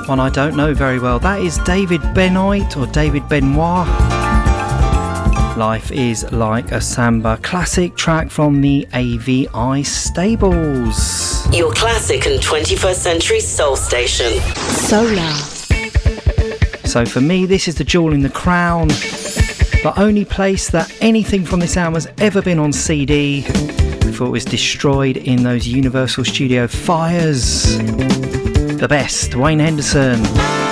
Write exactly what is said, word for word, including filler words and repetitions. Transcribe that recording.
one I don't know very well. That is David Benoit or David Benoit. Life is Like a Samba, classic track from the A V I Stables. Your classic and twenty-first century soul station. Solar. So for me, this is the jewel in the crown. The only place that anything from this album has ever been on C D before it was destroyed in those Universal Studio fires. The best, Wayne Henderson.